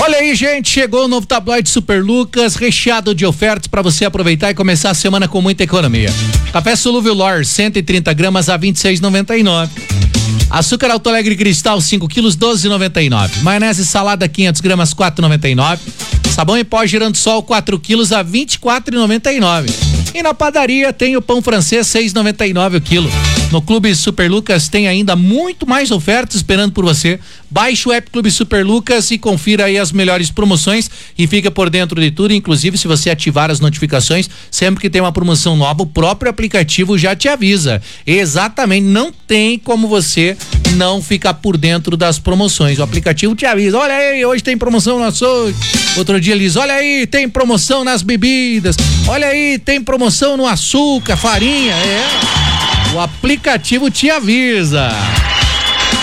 Olha aí, gente, chegou o novo tabloide Super Lucas, recheado de ofertas para você aproveitar e começar a semana com muita economia. Café solúvel Lor, 130 gramas a 26,99. Açúcar Alto Alegre Cristal, 5 quilos, 12,99. Maionese salada, 500 gramas, 4,99. Sabão em pó Girando Sol, 4 quilos a 24,99. E na padaria tem o pão francês, 6,99 o quilo. No Clube Super Lucas tem ainda muito mais ofertas esperando por você. Baixe o app Clube Super Lucas e confira aí as melhores promoções e fica por dentro de tudo. Inclusive, se você ativar as notificações, sempre que tem uma promoção nova, o próprio aplicativo já te avisa. Exatamente, não tem como você não ficar por dentro das promoções. O aplicativo te avisa, olha aí, hoje tem promoção no açougue. Outro dia ele diz, olha aí, tem promoção nas bebidas. Olha aí, tem promoção no açúcar, farinha. O aplicativo te avisa.